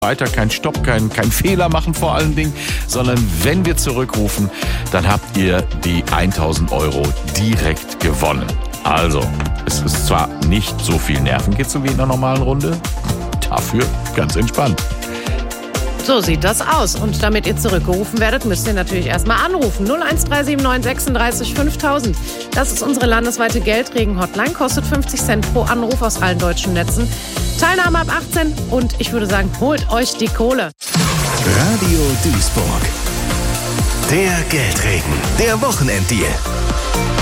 weiter, kein Stopp, kein Fehler machen vor allen Dingen, sondern wenn wir zurückrufen, dann habt ihr die 1.000 Euro direkt gewonnen. Also, es ist zwar nicht so viel Nervenkitzel wie in einer normalen Runde, dafür ganz entspannt. So sieht das aus. Und damit ihr zurückgerufen werdet, müsst ihr natürlich erstmal anrufen. 01379 36 5000. Das ist unsere landesweite Geldregen-Hotline. Kostet 50 Cent pro Anruf aus allen deutschen Netzen. Teilnahme ab 18 und ich würde sagen, holt euch die Kohle. Radio Duisburg. Der Geldregen, der Wochenenddeal.